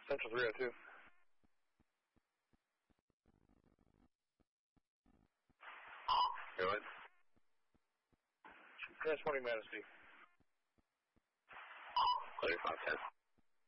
Central 302. Go ahead. Transporting Manistee. Clear 510.